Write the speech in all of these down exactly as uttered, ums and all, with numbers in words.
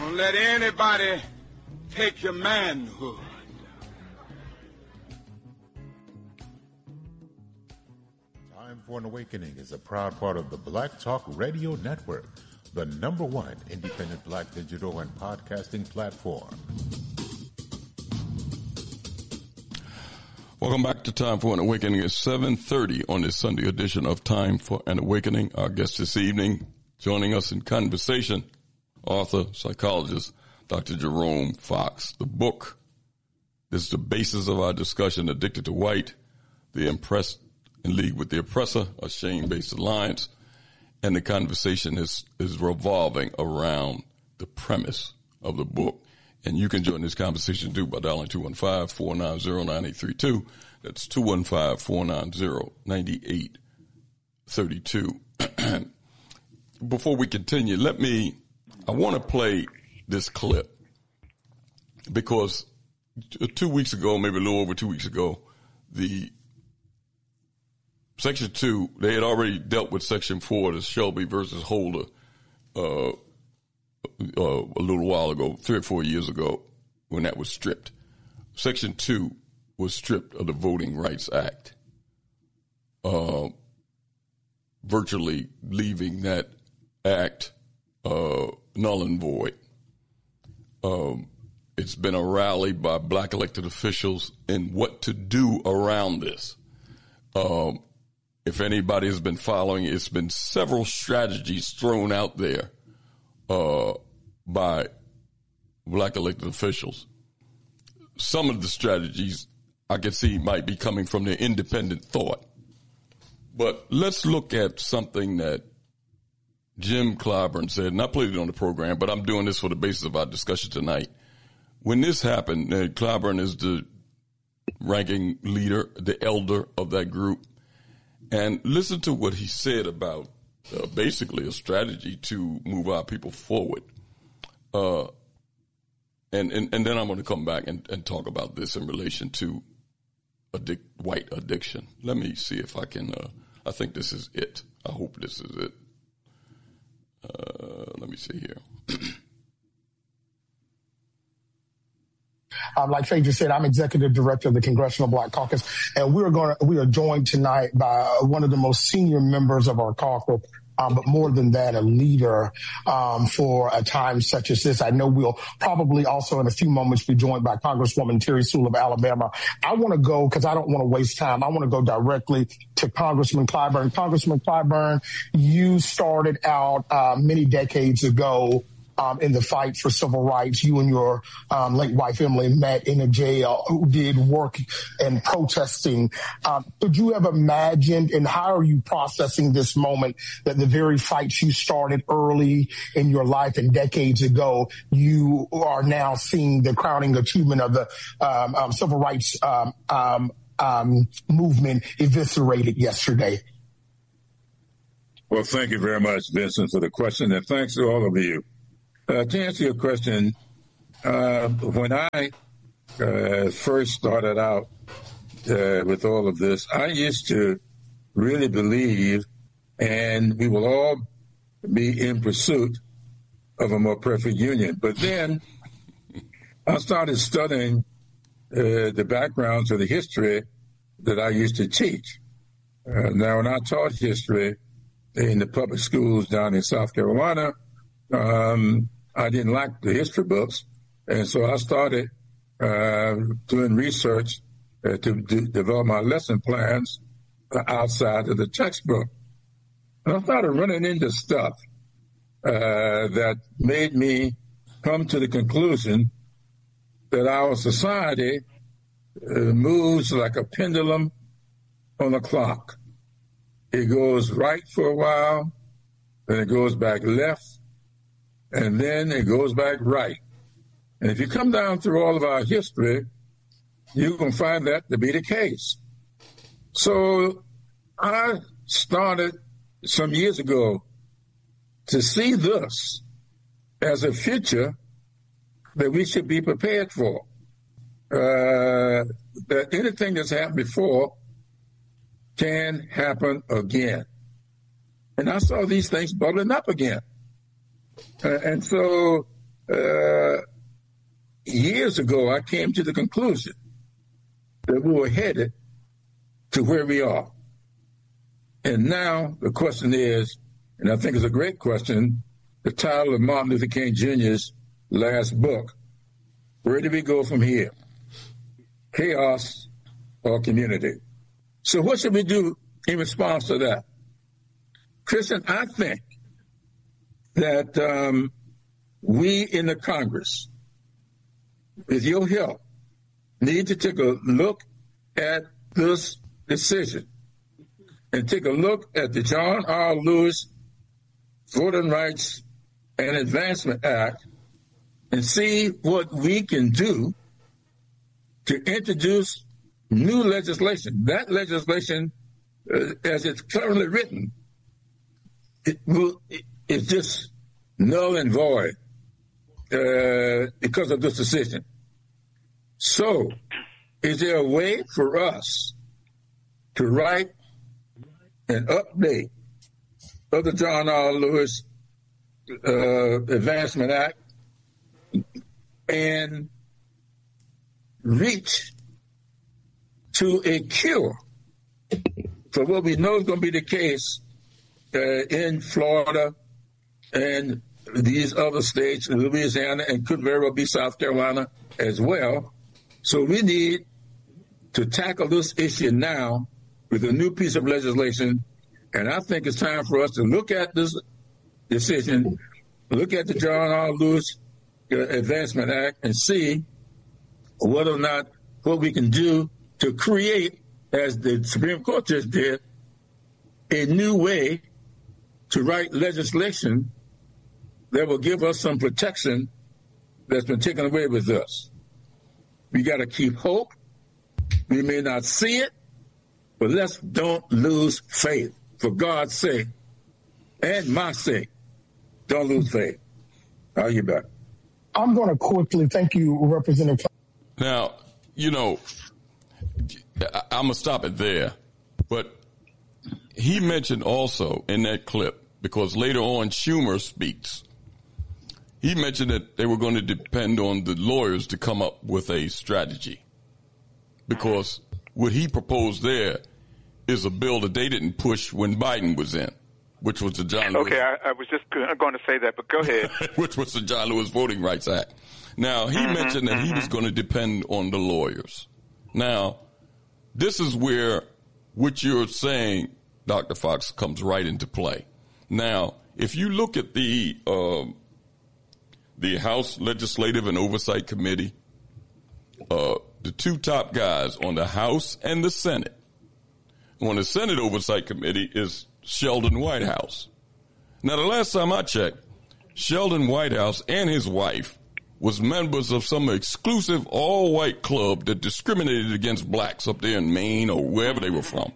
Don't let anybody take your manhood. Time for an Awakening is a proud part of the Black Talk Radio Network, the number one independent black digital and podcasting platform. Welcome back to Time for an Awakening. It's seven thirty on this Sunday edition of Time for an Awakening. Our guest this evening, joining us in conversation, author, psychologist, Doctor Jerome Fox. The book is the basis of our discussion, Addicted to White, The Impressed in League with the Oppressor, a Shame-Based Alliance. And the conversation is, is revolving around the premise of the book. And you can join this conversation too by dialing two one five, four nine zero, nine eight three two. That's two one five, four nine zero, nine eight three two. Before we continue, let me, I want to play this clip because two weeks ago, maybe a little over two weeks ago, the Section two, they had already dealt with Section four, the Shelby versus Holder, uh, Uh, a little while ago, three or four years ago, when that was stripped. Section two was stripped of the Voting Rights Act, uh, virtually leaving that act uh, null and void. Um, it's been a rally by black elected officials in what to do around this. Um, if anybody has been following, it's been several strategies thrown out there Uh, by black elected officials. Some of the strategies I can see might be coming from their independent thought. But let's look at something that Jim Clyburn said, and I played it on the program, but I'm doing this for the basis of our discussion tonight. When this happened, uh, Clyburn is the ranking leader, the elder of that group, and listen to what he said about Uh, basically a strategy to move our people forward. Uh, and, and, and then I'm going to come back and, and talk about this in relation to addic- white addiction. Let me see if I can, uh, I think this is it. I hope this is it. Uh, let me see here. Um, like Faye just said, I'm executive director of the Congressional Black Caucus, and we are going to, we are joined tonight by one of the most senior members of our caucus, um, but more than that, a leader um, for a time such as this. I know we'll probably also in a few moments be joined by Congresswoman Terry Sewell of Alabama. I want to go, because I don't want to waste time, I want to go directly to Congressman Clyburn. Congressman Clyburn, you started out uh, many decades ago Um, in the fight for civil rights. You and your um, late wife, Emily, met in a jail, who did work and protesting. Um, could you have imagined, and how are you processing this moment, that the very fights you started early in your life and decades ago, you are now seeing the crowning achievement of the um, um, civil rights um, um, um, movement eviscerated yesterday? Well, thank you very much, Vincent, for the question, and thanks to all of you. Uh, to answer your question, uh, when I uh, first started out uh, with all of this, I used to really believe, and we will all be in pursuit of a more perfect union. But then I started studying uh, the backgrounds of the history that I used to teach. Uh, now, when I taught history in the public schools down in South Carolina, um, I didn't like the history books, and so I started uh, doing research uh, to do, develop my lesson plans outside of the textbook. And I started running into stuff uh, that made me come to the conclusion that our society uh, moves like a pendulum on a clock. It goes right for a while, then it goes back left, and then it goes back right. And if you come down through all of our history, you can find that to be the case. So I started some years ago to see this as a future that we should be prepared for. Uh, that anything that's happened before can happen again. And I saw these things bubbling up again. Uh, and so uh, years ago, I came to the conclusion that we were headed to where we are. And now the question is, and I think it's a great question, the title of Martin Luther King Junior's last book, where do we go from here? Chaos or community? So what should we do in response to that? Christian, I think that um, we in the Congress, with your help, need to take a look at this decision and take a look at the John R. Lewis Voting Rights and Advancement Act and see what we can do to introduce new legislation. That legislation, uh, as it's currently written, it will, it, it's just null and void uh, because of this decision. So, is there a way for us to write an update of the John R. Lewis uh, Advancement Act and reach to a cure for what we know is going to be the case uh, in Florida and these other states, Louisiana, and could very well be South Carolina as well. So we need to tackle this issue now with a new piece of legislation. And I think it's time for us to look at this decision, look at the John R. Lewis Advancement Act, and see whether or not what we can do to create, as the Supreme Court just did, a new way to write legislation that will give us some protection that's been taken away with us. We got to keep hope. We may not see it, but let's don't lose faith. For God's sake and my sake, don't lose faith. Are you back? I'm going to quickly thank you, Representative. Now, you know, I, I'm going to stop it there. But he mentioned also in that clip, because later on Schumer speaks, he mentioned that they were going to depend on the lawyers to come up with a strategy. Because what he proposed there is a bill that they didn't push when Biden was in, which was the John Lewis. Okay, I, I was just going to say that, but go ahead. Which was the John Lewis Voting Rights Act. Now, he mm-hmm, mentioned that mm-hmm. he was going to depend on the lawyers. Now, this is where what you're saying, Doctor Fox, comes right into play. Now, if you look at the uh, the House Legislative and Oversight Committee, uh, the two top guys on the House and the Senate, on the Senate Oversight Committee is Sheldon Whitehouse. Now, the last time I checked, Sheldon Whitehouse and his wife was members of some exclusive all-white club that discriminated against blacks up there in Maine or wherever they were from.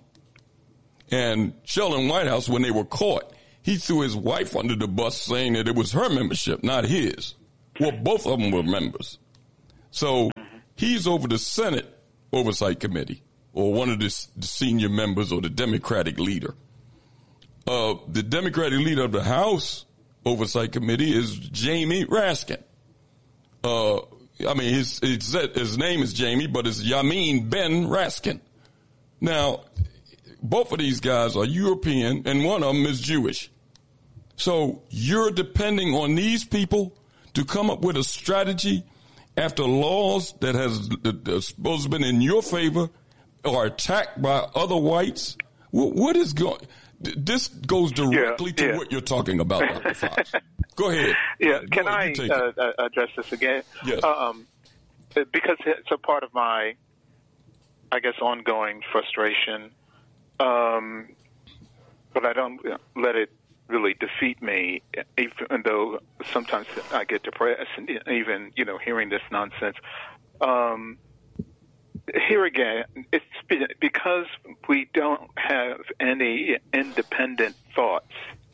And Sheldon Whitehouse, when they were caught, he threw his wife under the bus saying that it was her membership, not his. Well, both of them were members. So he's over the Senate Oversight Committee, or one of the, the senior members, or the Democratic leader. Uh, the Democratic leader of the House Oversight Committee is Jamie Raskin. Uh, I mean, his, his his name is Jamie, but it's Yamin Ben Raskin. Now, both of these guys are European, and one of them is Jewish. So you're depending on these people to come up with a strategy after laws that has that are supposed to have been in your favor are attacked by other whites. What is going? This goes directly yeah, to yeah. what you're talking about, Doctor Fox. Go ahead. Yeah, Go can ahead, I uh, address this again? Yes. Um, because it's a part of my, I guess, ongoing frustration. Um, but I don't let it really defeat me, even though sometimes I get depressed, even, you know, hearing this nonsense. Um, here again, it's because we don't have any independent thoughts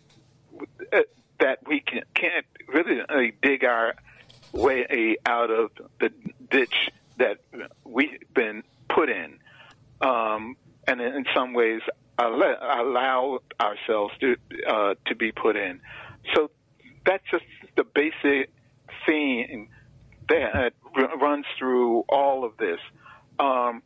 that we can, can't really dig our way out of the ditch that we've been put in. Um, and in some ways allow ourselves to uh, to be put in. So that's just the basic theme that runs through all of this. Um,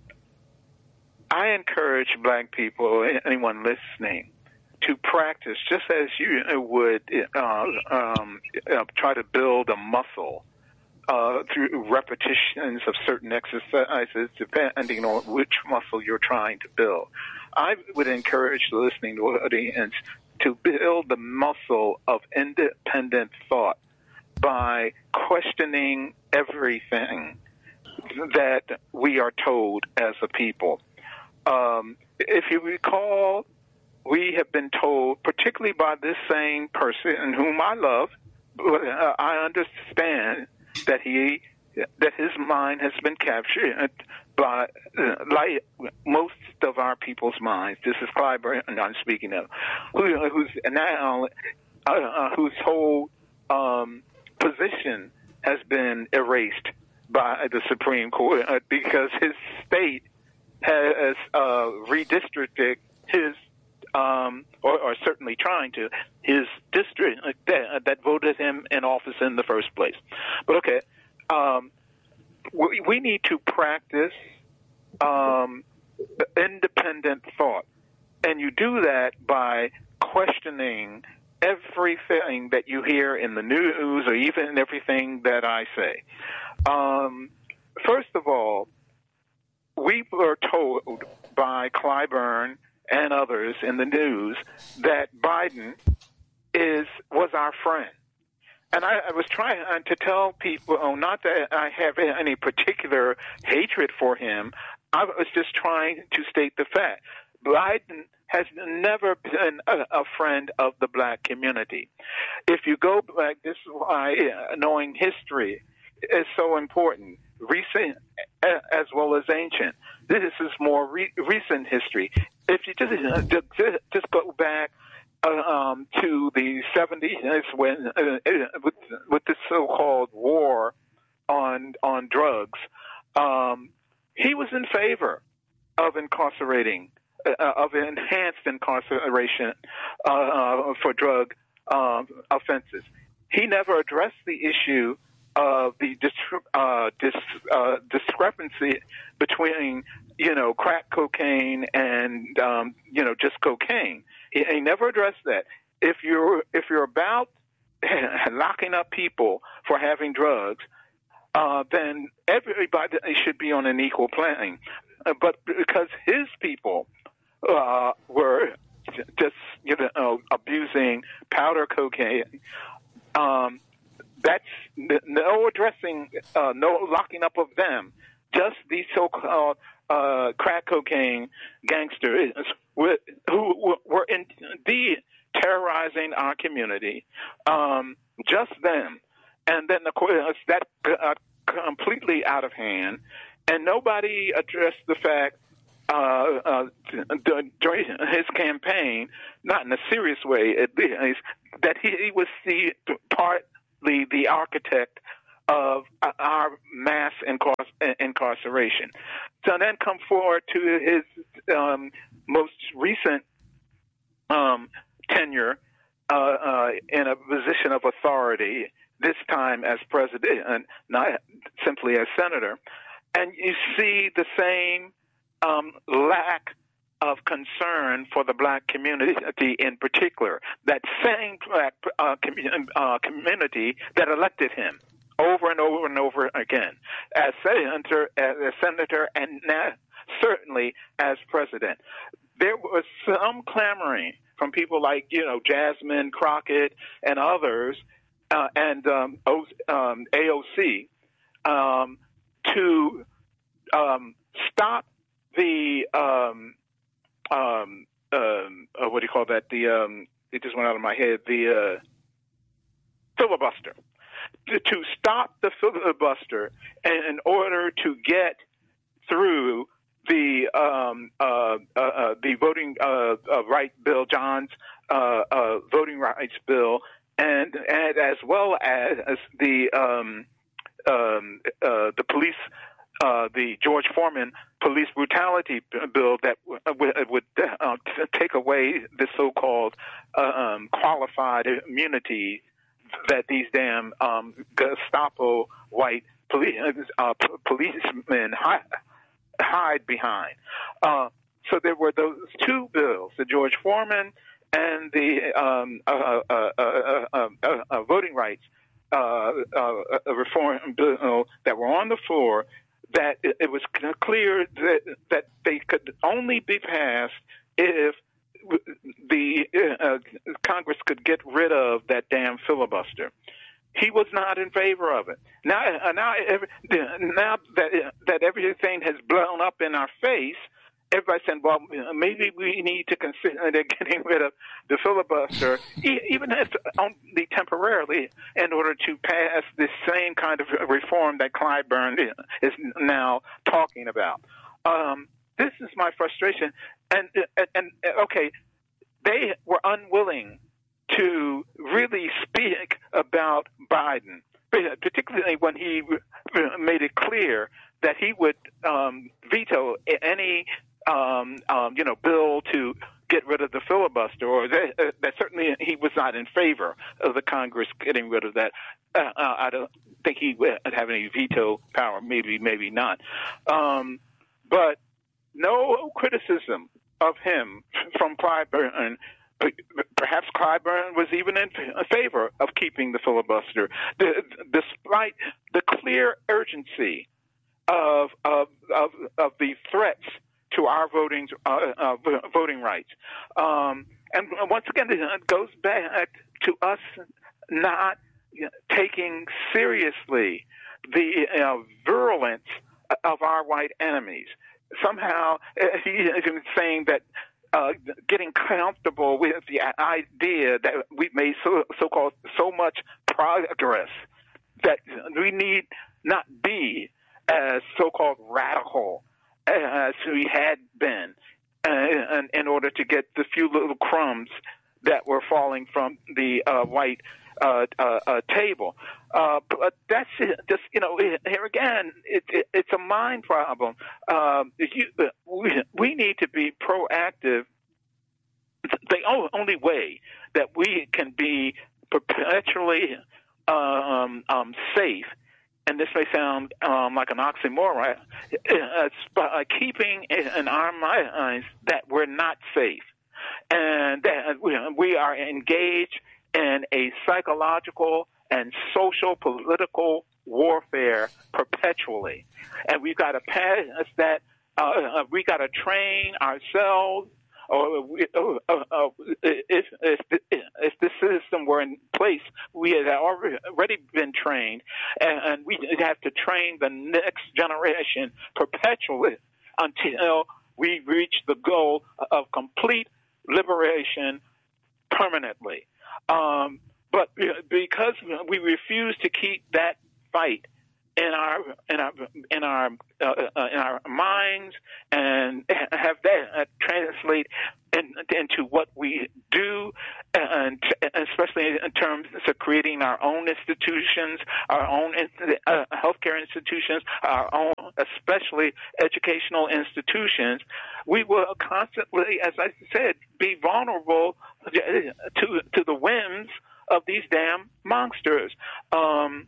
I encourage black people, anyone listening, to practice just as you would uh, um, uh, try to build a muscle uh, through repetitions of certain exercises, depending on which muscle you're trying to build. I would encourage the listening audience to build the muscle of independent thought by questioning everything that we are told as a people. Um, if you recall, we have been told, particularly by this same person whom I love, uh, I understand that he that his mind has been captured by, uh, like most of our people's minds. This is Clyburn I'm speaking of, who, who's now uh, uh, whose whole um, position has been erased by the Supreme Court uh, because his state has uh, redistricted his, um, or, or certainly trying to, his district uh, that, that voted him in office in the first place. But okay, um, we, we need to practice um, independent thought, and you do that by questioning everything that you hear in the news or even everything that I say. Um, first of all, we were told by Clyburn and others in the news that Biden is was our friend. And I, I was trying to tell people, oh, not that I have any particular hatred for him. I was just trying to state the fact. Biden has never been a, a friend of the black community. If you go back, this is why knowing history is so important, recent as well as ancient. This is more re- recent history. If you just just, just go back uh, um, to the seventies, when uh, with, with the so-called war on on drugs, um, he was in favor of incarcerating, uh, of enhanced incarceration uh, uh, for drug uh, offenses. He never addressed the issue of the dis- uh, dis- uh, discrepancy between, you know, crack cocaine and, um, you know, just cocaine. He, he never addressed that. If you're if you're about locking up people for having drugs, uh, then everybody should be on an equal plane. Uh, but because his people uh, were just, you know, abusing powder cocaine, um, that's no addressing, uh, no locking up of them. Just these so-called uh, crack cocaine gangsters who were indeed terrorizing our community. Um, just them. And then, of course, that got completely out of hand. And nobody addressed the fact uh, uh, during his campaign, not in a serious way, at least, that he, he was the part The, the architect of our mass incar- incarceration. So then come forward to his um, most recent um, tenure uh, uh, in a position of authority, this time as president, not simply as senator. And you see the same um, lack of concern for the black community in particular, that same black uh, com- uh, community that elected him over and over and over again as senator, as a senator, and now certainly as president. There was some clamoring from people like, you know, Jasmine Crockett and others, uh, and um, o- um, A O C, um, to um, stop the um, Um, um, uh, what do you call that? The um, it just went out of my head. The uh, filibuster. To, to stop the filibuster, and in order to get through the um, uh, uh, uh, the voting uh, uh, right bill, John's uh, uh, voting rights bill, and and as well as, as the um, um, uh, the police. Uh, the George Foreman police brutality bill that w- would uh, t- take away the so-called uh, um, qualified immunity that these damn um, Gestapo white police uh, policemen hide, hide behind. Uh, so there were those two bills, the George Foreman and the um, uh, uh, uh, uh, uh, uh, voting rights uh, uh, reform bill that were on the floor. That it, it was clear that that they could only be passed if the uh, Congress could get rid of that damn filibuster. He was not in favor of it. Now, uh, now, every, now that that everything has blown up in our face, everybody's saying, "Well, maybe we need to consider getting rid of the filibuster, even if only temporarily, in order to pass this same kind of reform that Clyburn is now talking about." Um, this is my frustration, and, and and okay, they were unwilling to really speak about Biden, particularly when he made it clear that he would um, veto any um, um, you know bill to get rid of the filibuster, or that, uh, that certainly he was not in favor of the Congress getting rid of that. Uh, uh, I don't think he would have any veto power. Maybe, maybe not. Um, but no criticism of him from Clyburn. Perhaps Clyburn was even in favor of keeping the filibuster, despite the clear urgency of of of, of the threats to our voting uh, uh, voting rights. Um, and once again, it goes back to us not taking seriously the uh, virulence of our white enemies. Somehow, he is saying that uh, getting comfortable with the idea that we've made so, so-called so much progress that we need not be as so-called radical as we had been uh, in, in order to get the few little crumbs that were falling from the uh, white uh, uh, uh, table. Uh, but that's just, you know, here again, it, it, it's a mind problem. Uh, you, we, we need to be proactive. The only way that we can be perpetually um, um, safe, and this may sound um, like an oxymoron, uh, by keeping in our minds that we're not safe, and that we are engaged in a psychological and social political warfare perpetually, and we've got to pass that. Uh, we got to train ourselves. Or uh, uh, if, if, if the system were in place, we had already been trained, and, and we have to train the next generation perpetually until we reach the goal of complete liberation permanently. Um, but because we refuse to keep that fight in our in our in our uh, uh, in our minds and have that translate in, into what we do, and especially in terms of creating our own institutions, our own uh, healthcare institutions, our own especially educational institutions, we will constantly, as I said, be vulnerable to to the whims of these damn monsters. Um,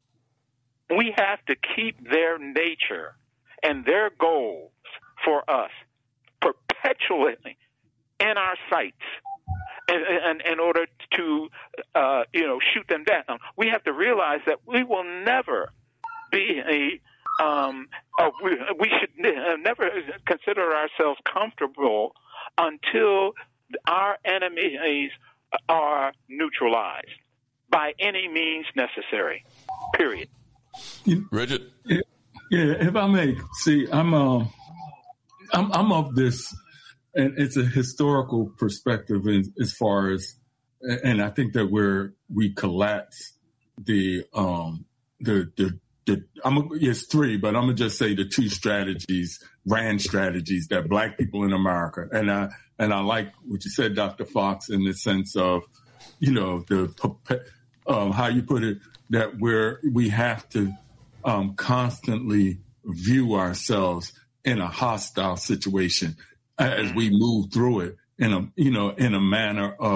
We have to keep their nature and their goals for us perpetually in our sights, in, in, in order to, uh, you know, shoot them down. We have to realize that we will never be a, um, a we, we should never consider ourselves comfortable until our enemies are neutralized by any means necessary. Period. Richard? Yeah, if I may, see, I'm, uh, I'm, I'm of this, and it's a historical perspective in, as far as, and I think that we're we collapse the, um, the, the, the. I'm a, it's three, but I'm gonna just say the two strategies, RAND strategies that Black people in America, and I and I like what you said, Doctor Fox, in the sense of, you know, the um, how you put it, that we're we have to um, constantly view ourselves in a hostile situation as we move through it in a you know in a manner of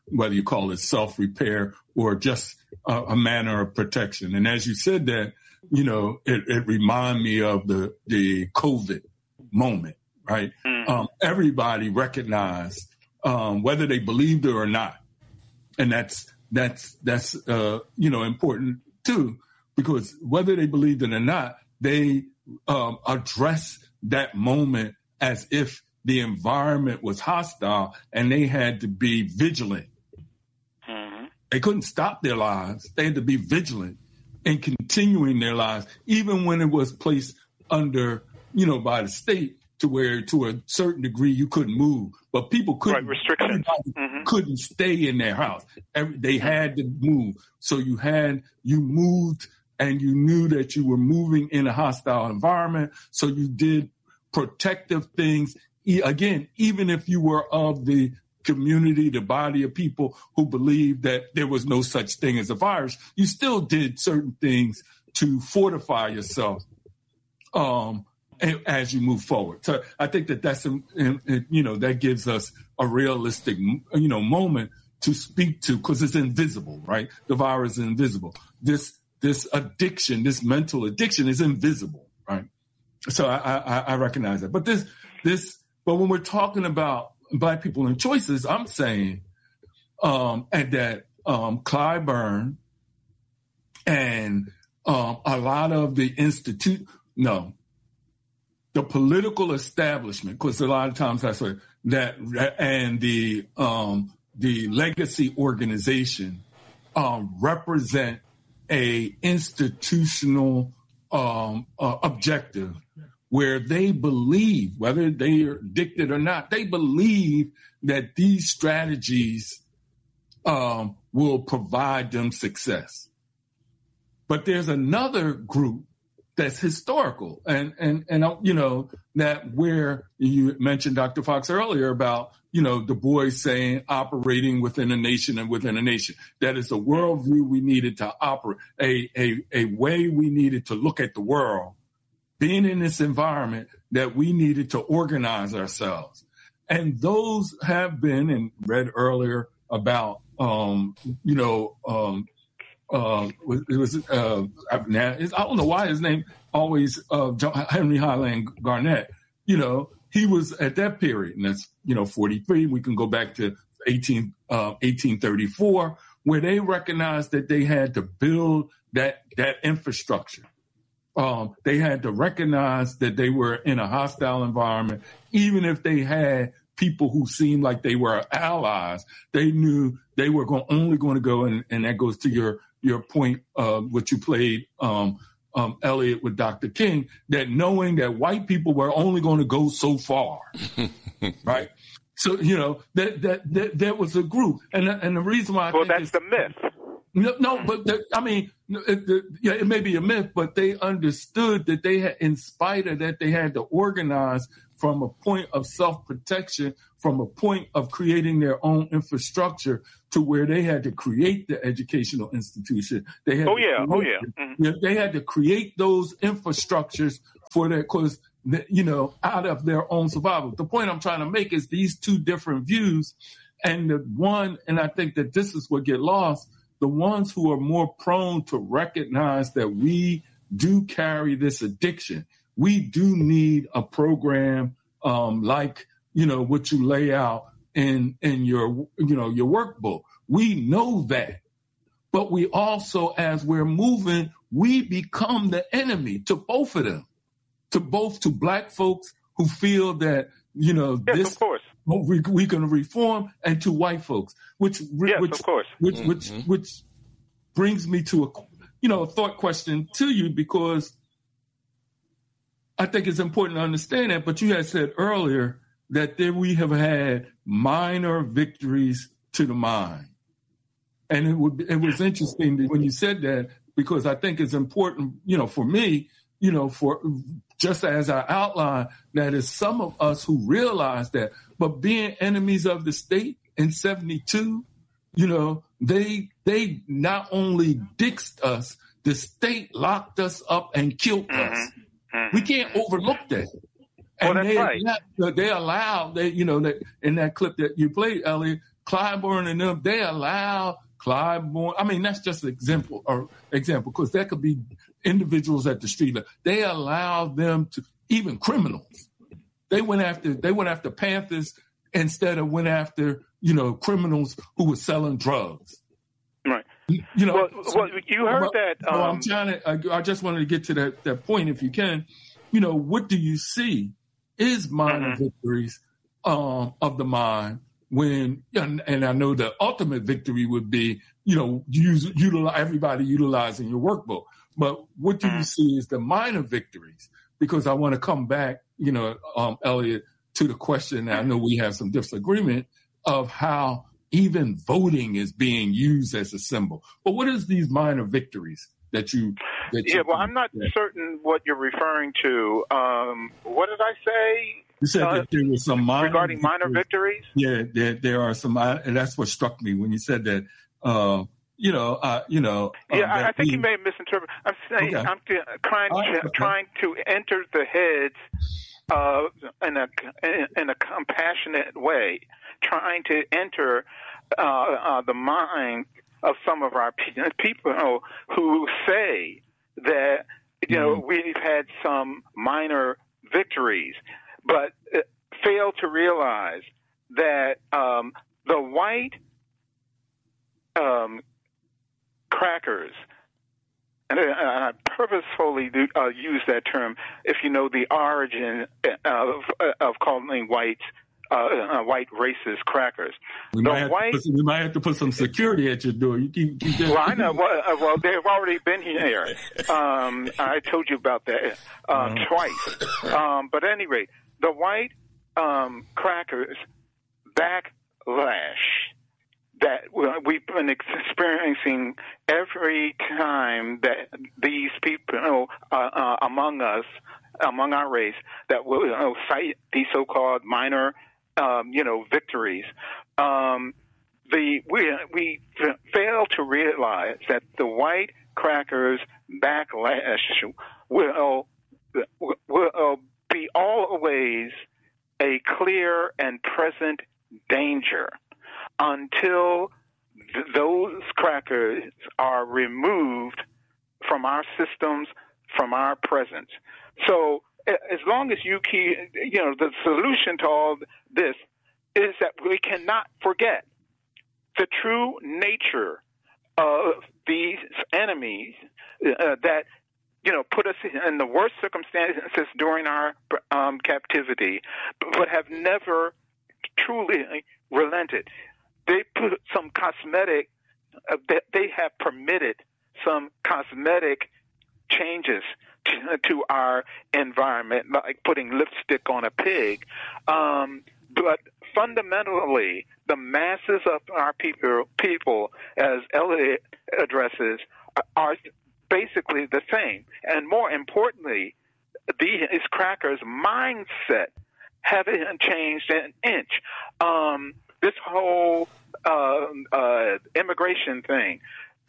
whether you call it self-repair or just a, a manner of protection. And as you said that, you know, it, it reminded me of the, the COVID moment, right? Mm. Um, everybody recognized, um, whether they believed it or not. And that's, that's, that's, uh, you know, important too, because whether they believed it or not, they, um, addressed that moment as if the environment was hostile and they had to be vigilant. Mm-hmm. They couldn't stop their lives. They had to be vigilant in continuing their lives, even when it was placed under, you know, by the state to where to a certain degree you couldn't move. But people couldn't, right, restrictions. Mm-hmm. couldn't stay in their house. Every, they had to move. So you had, you moved and you knew that you were moving in a hostile environment. So you did protective things. Again, even if you were of the community, the body of people who believed that there was no such thing as a virus, you still did certain things to fortify yourself um, as you move forward. So I think that that's, you know, that gives us a realistic, you know, moment to speak to, because it's invisible, right? The virus is invisible. This this addiction, this mental addiction is invisible, right? So I, I, I recognize that. But this this But when we're talking about Black people and choices, I'm saying um, and that um, Clyburn and um, a lot of the institute, no, the political establishment, because a lot of times that's what that, and the um, the legacy organization um, represent a institutional um, uh, objective where they believe, whether they are addicted or not, they believe that these strategies um, will provide them success. But there's another group that's historical, and and and you know that where you mentioned Doctor Fox earlier about you know Du Bois saying operating within a nation and within a nation. That is a worldview we needed to operate, a a a way we needed to look at the world. Being in this environment that we needed to organize ourselves. And those have been, and read earlier about, um, you know, um, uh, it was, uh, I don't know why his name always, uh, Henry Highland Garnet, you know, he was at that period, and that's, you know, forty-three. We can go back to eighteen, uh, eighteen thirty-four, where they recognized that they had to build that, that infrastructure. Um, they had to recognize that they were in a hostile environment, even if they had people who seemed like they were allies. They knew they were going, only going to go, and, and that goes to your your point, uh, what you played, um, um, Elliot, with Doctor King, that knowing that white people were only going to go so far, right? So you know that that that that was a group, and and the reason why I well, think that's the myth. No, no, but the, I mean, it, the, yeah, it may be a myth, but they understood that they had, in spite of that, they had to organize from a point of self-protection, from a point of creating their own infrastructure, to where they had to create the educational institution. They had oh yeah, oh yeah. Mm-hmm. yeah. They had to create those infrastructures for their, because you know, out of their own survival. The point I'm trying to make is these two different views, and the one, and I think that this is what get lost. The ones who are more prone to recognize that we do carry this addiction. We do need a program um, like, you know, what you lay out in, in your, you know, your workbook. We know that. But we also, as we're moving, we become the enemy to both of them, to both to Black folks who feel that, you know, yes, this. Of course. We, we can reform, and to white folks, which yes, which of course. which mm-hmm. which which brings me to a you know a thought question to you, because I think it's important to understand that. But you had said earlier that there we have had minor victories to the mind, and it would it was interesting when you said that, because I think it's important, you know, for me, you know, for just as I outlined, that is some of us who realize that. But being enemies of the state in seventy-two, you know, they they not only dixed us, the state locked us up and killed mm-hmm. us. Mm-hmm. We can't overlook that. Well, and that's they, right. Not, they allowed, they, you know, that in that clip that you played, Elliot, Clyburn and them, they allow Clyburn. I mean, that's just an example or example because that could be individuals at the street. They allow them to, even criminals. They went after they went after Panthers instead of went after, you know, criminals who were selling drugs. Right. You know, well, well you heard well, that. Um, well, I'm trying to. I, I just wanted to get to that that point, if you can. You know, what do you see is minor mm-hmm. victories um, of the mind when, and, and I know the ultimate victory would be, you know, use utilize everybody utilizing your workbook. But what do mm-hmm. you see is the minor victories? Because I want to come back, you know, um, Elliot, to the question. I know we have some disagreement of how even voting is being used as a symbol. But what is these minor victories that you? That yeah, you, well, I'm not yeah. certain what you're referring to. Um, what did I say? You said uh, that there were some minor regarding victories. minor victories. Yeah, there there are some, and that's what struck me when you said that. Uh, you know, uh, you know. Yeah, uh, I, I think we, you may have misinterpreted. I'm saying okay. I'm trying right, to, okay. trying to enter the heads uh, in a in a compassionate way, trying to enter uh, uh, the mind of some of our people who say that, you know, mm-hmm. we've had some minor victories, but fail to realize that um, the white um, crackers, and I purposefully do, uh, use that term if you know the origin of, of calling whites Uh, uh, white racist crackers. We might, white, put, we might have to put some security at your door. You keep, keep well, I know. Well, uh, well, they've already been here. Um, I told you about that uh, uh-huh. twice. Um, but at any rate, the white um, crackers backlash that we've been experiencing every time that these people uh, uh, among us, among our race, that will uh, cite these so-called minor Um, you know, victories. Um, the we we f- fail to realize that the white crackers backlash will will be always a clear and present danger until th- those crackers are removed from our systems, from our presence. So, as long as you keep, you know, the solution to all this is that we cannot forget the true nature of these enemies uh, that, you know, put us in the worst circumstances during our um, captivity, but have never truly relented. They put some cosmetic, uh, they have permitted some cosmetic changes to, to our environment, like putting lipstick on a pig. Um, but fundamentally, the masses of our people, people, as Elliot addresses, are basically the same. And more importantly, these crackers' mindset haven't changed an inch. Um, this whole uh, uh, immigration thing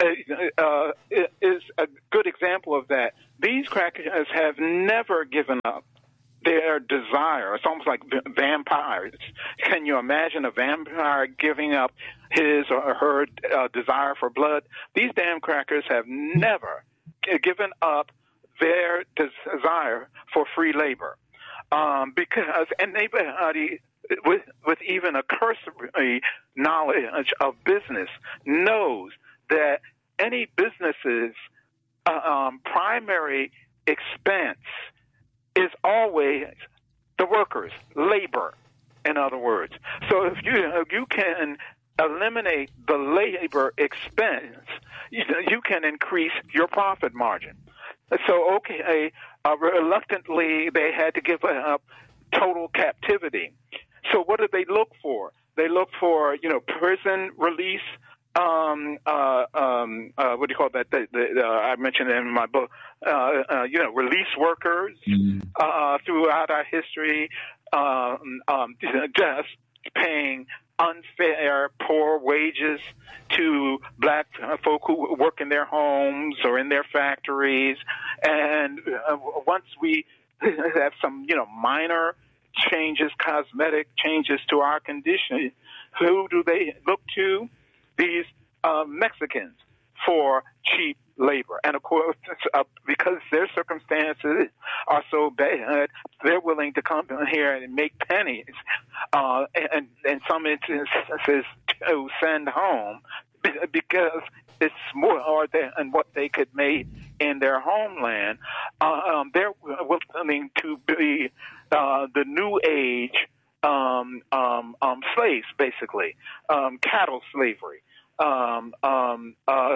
Uh, is a good example of that. These crackers have never given up their desire. It's almost like vampires. Can you imagine a vampire giving up his or her uh, desire for blood? These damn crackers have never given up their desire for free labor. Um, because, and anybody with, with even a cursory knowledge of business knows that any business's uh, um, primary expense is always the workers, labor, in other words. So if you if you can eliminate the labor expense, you, you can increase your profit margin. So, okay, uh, reluctantly, they had to give up total captivity. So what did they look for? They look for, you know, prison release, Um, uh, um, uh, what do you call that? The, the, uh, I mentioned it in my book. Uh, uh, you know, release workers mm-hmm. uh, throughout our history, um, um, just paying unfair, poor wages to black folk who work in their homes or in their factories. And uh, once we have some, you know, minor changes, cosmetic changes to our condition, who do they look to? These uh, Mexicans for cheap labor. And of course, uh, because their circumstances are so bad, they're willing to come here and make pennies, uh, and in some instances to send home, because it's more than what they could make in their homeland. Uh, um, they're willing to be uh, the new age um, um, um, slaves, basically, um, cattle slavery. Um, um, uh,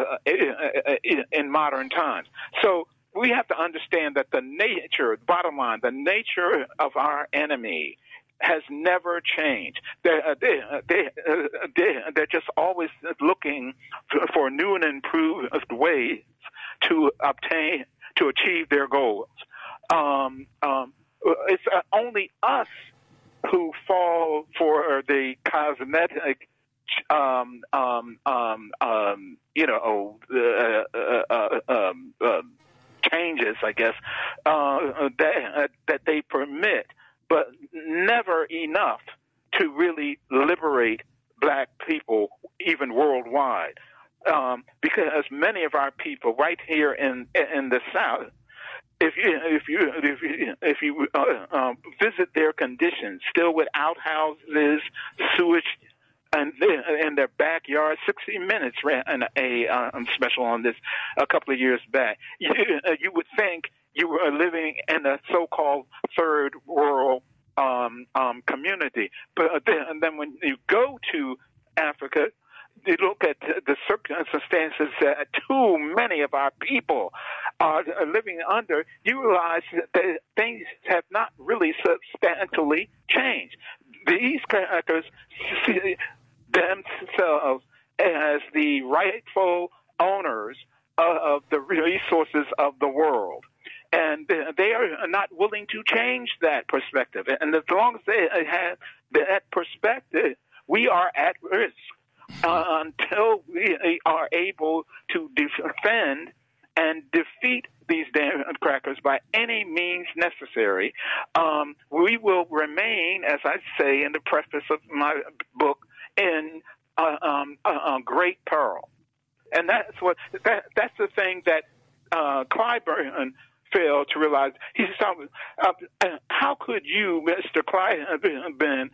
in, in modern times. So we have to understand that the nature, bottom line, the nature of our enemy has never changed. They're, they're, they're, they're just always looking for new and improved ways to obtain, to achieve their goals. Um, um, it's only us who fall for the cosmetic Um, um, um, um, you know, uh, uh, uh, um, uh, changes, I guess, uh, that, that they permit, but never enough to really liberate black people, even worldwide. Um, because many of our people right here in in the South, if you if you if you, if you uh, um, visit their conditions, still with outhouses, sewage, and in their backyard, sixty minutes ran a um, special on this a couple of years back. You, you would think you were living in a so-called third world um, um, community. But then, and then when you go to Africa, you look at the circumstances that too many of our people are living under, you realize that things have not really substantially changed. These characters see themselves as the rightful owners of the resources of the world. And they are not willing to change that perspective. And as long as they have that perspective, we are at risk uh, until we are able to defend and defeat these damn crackers by any means necessary. Um, we will remain, as I say in the preface of my book, in uh, um, uh, uh, great peril. And that's what that, that's the thing that uh, Clyburn failed to realize. He's talking, uh, how could you, Mister Clyburn,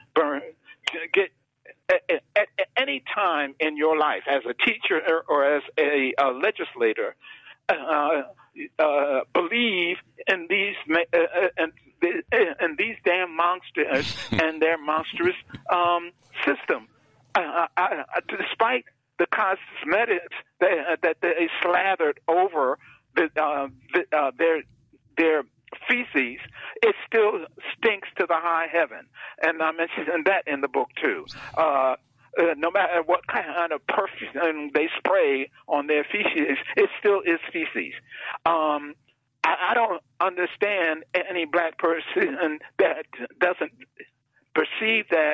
get at, at, at any time in your life as a teacher or, or as a, a legislator uh, uh, believe in these uh, and, and these damn monsters and their monstrous um, system? Uh, I, I, despite the cosmetics that, uh, that they slathered over the, uh, the, uh, their their feces, it still stinks to the high heaven. And I mentioned that in the book too. Uh, uh, no matter what kind of perfume they spray on their feces, it still is feces. Um, I, I don't understand any black person that doesn't perceive that.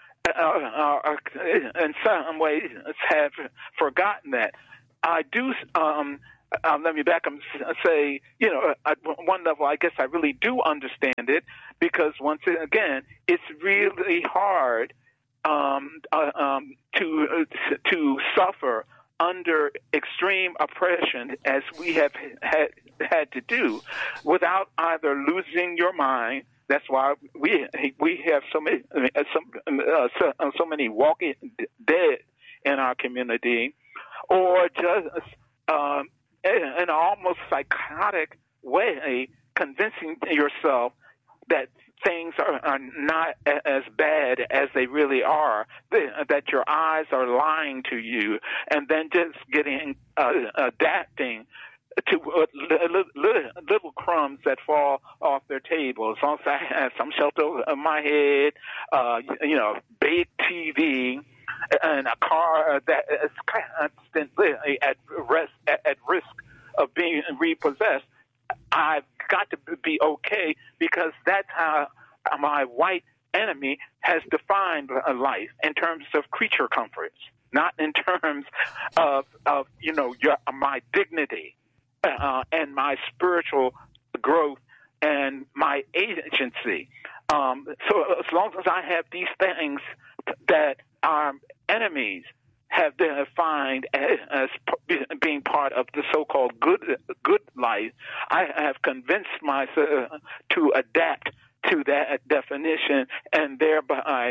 Uh, uh, in some ways have forgotten that. I do, um, uh, let me back up and say, you know, at one level, I guess I really do understand it, because once again, it's really hard um, uh, um, to uh, to suffer under extreme oppression as we have had, had to do without either losing your mind. That's why we we have so many some uh, so, so many walking dead in our community, or just um, in an almost psychotic way, convincing yourself that things are, are not as bad as they really are, that your eyes are lying to you, and then just getting uh, adapting to uh, little, little crumbs that fall off their table. As long as I have some shelter on my head, uh, you know, big T V, and a car that is constantly at risk, at risk of being repossessed, I've got to be okay, because that's how my white enemy has defined life in terms of creature comforts, not in terms of, of you know, your, my dignity. Uh, and my spiritual growth and my agency. Um, so as long as I have these things that our enemies have been defined as being part of the so-called good good life, I have convinced myself to adapt to that definition and thereby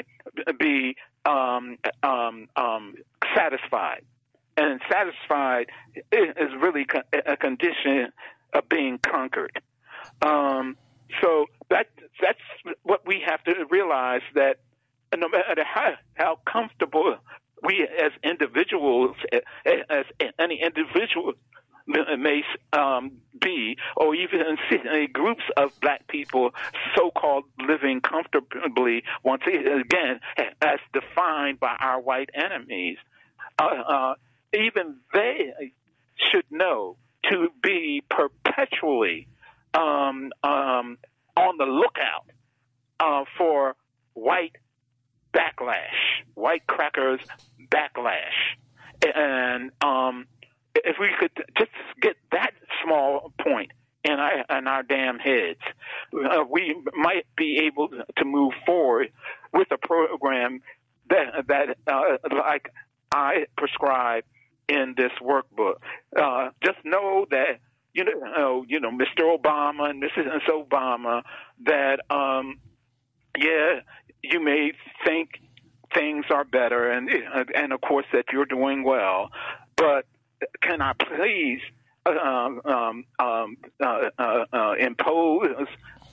be um, um, um, satisfied. And satisfied is really a condition of being conquered. Um, so that that's what we have to realize, that no matter how, how comfortable we as individuals, as any individual may um, be, or even see groups of black people so-called living comfortably, once again, as defined by our white enemies, uh, uh, even they should know to be perpetually um, um, on the lookout uh, for white backlash, white crackers backlash. And um, if we could just get that small point in our, in our damn heads, uh, we might be able to move forward with a program that, that uh, like I prescribe in this workbook. Uh, just know that, you know, you know, Mister Obama and Missus Obama, that, um, yeah, you may think things are better, and and of course that you're doing well, but can I please um, um, um, uh, uh, uh, impose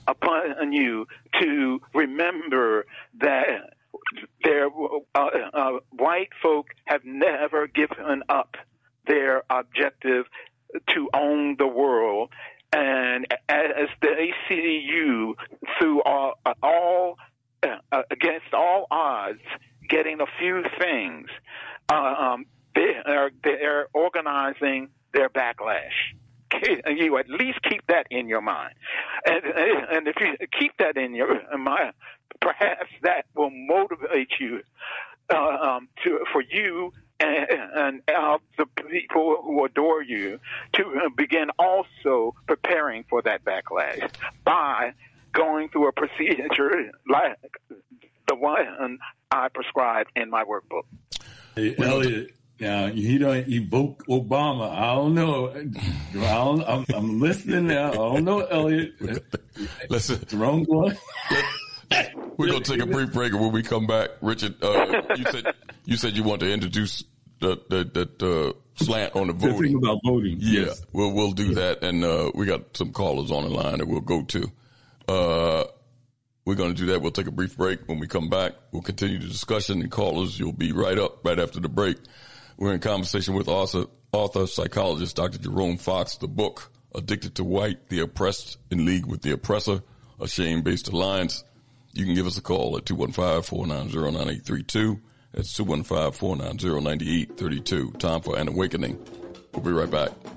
upon you to remember that there, uh, uh, white folk have never given up their objective to own the world, and as they see you through all, all uh, against all odds, getting a few things, uh, um, they are they're organizing their backlash. You at least keep that in your mind, and and if you keep that in your mind, perhaps that will motivate you uh, um, to for you and, and uh, the people who adore you to begin also preparing for that backlash by going through a procedure like the one I prescribe in my workbook. Hey, Elliot, now he don't evoke Obama. I don't know. I don't, I'm, I'm listening now. I don't know, Elliot. Listen, it's the wrong one. We're gonna take a brief break, and when we come back, Richard, uh, you said you said you want to introduce the that that uh, slant on the voting. The thing about voting. Yeah, yes. we'll we'll do that, and uh, we got some callers on the line that we'll go to. Uh, we're going to do that. We'll take a brief break. When we come back, we'll continue the discussion, and callers, you'll be right up right after the break. We're in conversation with author, author psychologist Doctor Jerome Fox. The book, Addicted to White, The Oppressed in League with the Oppressor, A Shame-Based Alliance. You can give us a call at two one five, four nine zero, nine eight three two. That's two one five, four nine zero, nine eight three two. Time for an awakening. We'll be right back.